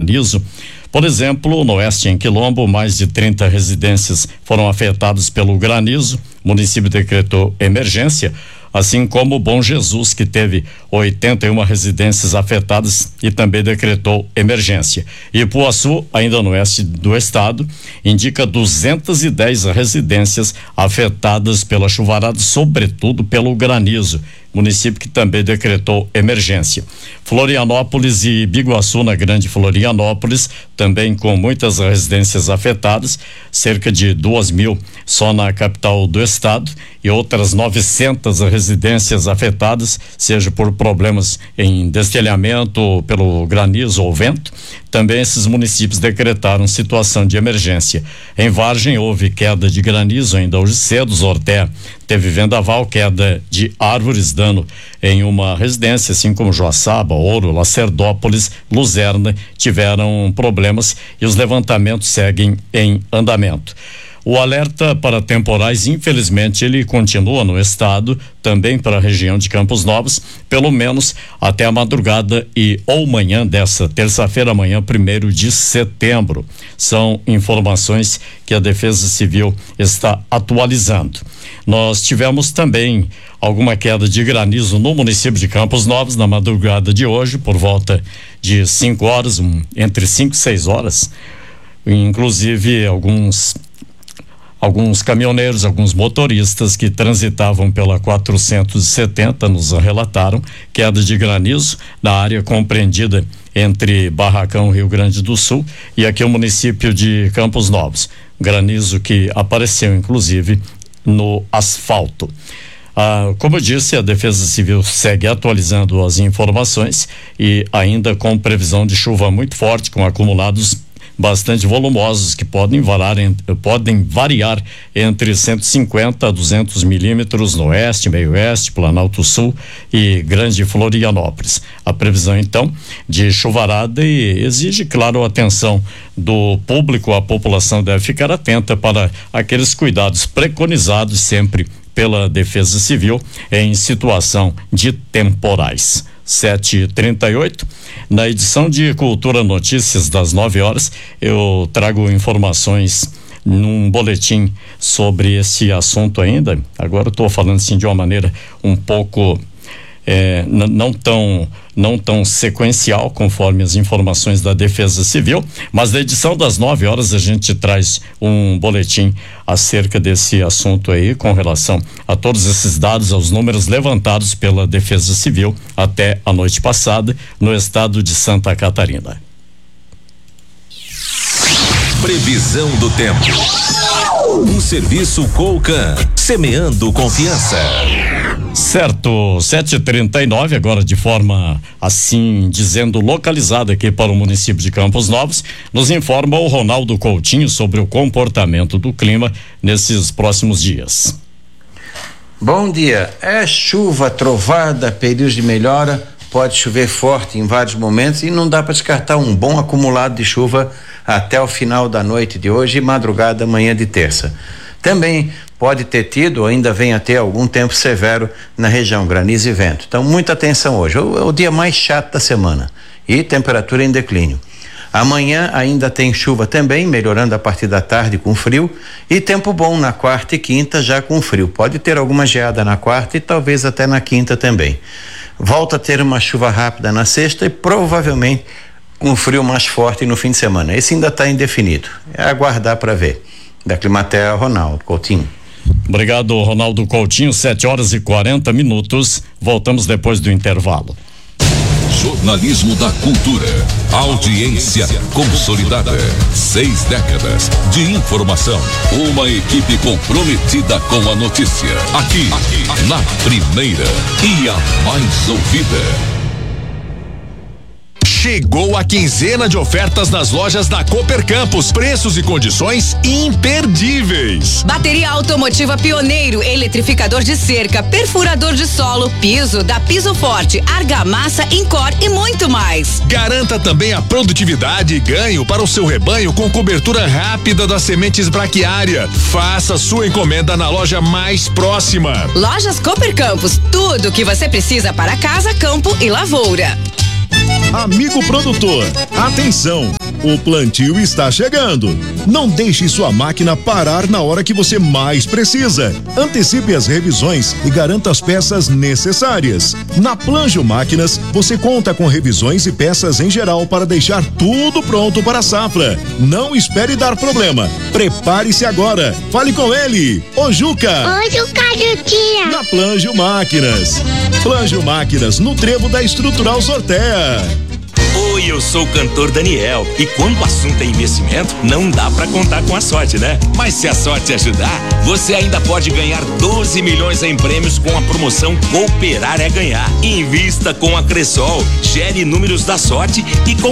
granizo. Por exemplo, no oeste, em Quilombo, mais de 30 residências foram afetadas pelo granizo. O município decretou emergência, assim como Bom Jesus, que teve 81 residências afetadas e também decretou emergência. Ipuaçu, ainda no oeste do estado, indica 210 residências afetadas pela chuvarada, sobretudo pelo granizo. Município que também decretou emergência. Florianópolis e Biguaçu, na Grande Florianópolis, também com muitas residências afetadas, cerca de 2.000 só na capital do estado e outras 900 residências afetadas, seja por problemas em destelhamento, pelo granizo ou vento. Também esses municípios decretaram situação de emergência. Em Vargem houve queda de granizo ainda hoje cedo. Zorté teve vendaval, queda de árvores, dano em uma residência, assim como Joaçaba, Ouro, Lacerdópolis, Luzerna tiveram problemas e os levantamentos seguem em andamento. O alerta para temporais, infelizmente, ele continua no estado, também para a região de Campos Novos, pelo menos até a madrugada e ou manhã dessa terça-feira, amanhã, 1º de setembro. São informações que a Defesa Civil está atualizando. Nós tivemos também alguma queda de granizo no município de Campos Novos na madrugada de hoje, por volta de 5 horas, entre 5 e 6 horas. Inclusive, alguns caminhoneiros, alguns motoristas que transitavam pela 470 nos relataram queda de granizo na área compreendida entre Barracão, Rio Grande do Sul, e aqui o município de Campos Novos. Granizo que apareceu inclusive no asfalto. Como eu disse, a Defesa Civil segue atualizando as informações e ainda com previsão de chuva muito forte, com acumulados bastante volumosos que podem variar entre 150 a 200 milímetros no oeste, meio oeste, Planalto Sul e Grande Florianópolis. A previsão então de chuvarada e exige, claro, a atenção do público. A população deve ficar atenta para aqueles cuidados preconizados sempre pela Defesa Civil em situação de temporais. 7h38. Na edição de Cultura Notícias das 9 horas, eu trago informações num boletim sobre esse assunto ainda. Agora eu estou falando assim de uma maneira um pouco não tão sequencial, conforme as informações da Defesa Civil, mas na edição das 9 horas a gente traz um boletim acerca desse assunto aí, com relação a todos esses dados, aos números levantados pela Defesa Civil até a noite passada no estado de Santa Catarina. Previsão do tempo. Um serviço Colcan, semeando confiança. Certo, 7h39, agora de forma assim dizendo localizada aqui para o município de Campos Novos, nos informa o Ronaldo Coutinho sobre o comportamento do clima nesses próximos dias. Bom dia, chuva, trovada, períodos de melhora, pode chover forte em vários momentos e não dá para descartar um bom acumulado de chuva até o final da noite de hoje e madrugada amanhã de terça. Também pode ter tido, ou ainda vem a ter algum tempo severo na região, granizo e vento. Então, muita atenção hoje. É o dia mais chato da semana e temperatura em declínio. Amanhã ainda tem chuva também, melhorando a partir da tarde com frio, e tempo bom na quarta e quinta já com frio. Pode ter alguma geada na quarta e talvez até na quinta também. Volta a ter uma chuva rápida na sexta e provavelmente com frio mais forte no fim de semana. Esse ainda está indefinido. É aguardar para ver. Da Climatea, Ronaldo Coutinho. Obrigado, Ronaldo Coutinho. 7h40. Voltamos depois do intervalo. Jornalismo da Cultura. Audiência consolidada. 6 décadas de informação. Uma equipe comprometida com a notícia. Aqui na primeira e a mais ouvida. Chegou a quinzena de ofertas nas lojas da Cooper Campos. Preços e condições imperdíveis. Bateria automotiva Pioneiro, eletrificador de cerca, perfurador de solo, piso da Piso Forte, argamassa, Incor e muito mais. Garanta também a produtividade e ganho para o seu rebanho com cobertura rápida das sementes braquiária. Faça sua encomenda na loja mais próxima. Lojas Cooper Campos, tudo o que você precisa para casa, campo e lavoura. Amigo produtor, atenção! o plantio está chegando. Não deixe sua máquina parar na hora que você mais precisa. Antecipe as revisões e garanta as peças necessárias. Na Planjo Máquinas, você conta com revisões e peças em geral para deixar tudo pronto para a safra. Não espere dar problema. Prepare-se agora. Fale com ele, o Juca. Oi, Juca Jutinha. Na Planjo Máquinas. Planjo Máquinas, no trevo da Estrutural Sorteia. Oi, eu sou o cantor Daniel e quando o assunto é investimento, não dá pra contar com a sorte, né? Mas se a sorte ajudar, você ainda pode ganhar 12 milhões em prêmios com a promoção Cooperar é Ganhar. Invista com a Cressol, gere números da sorte e com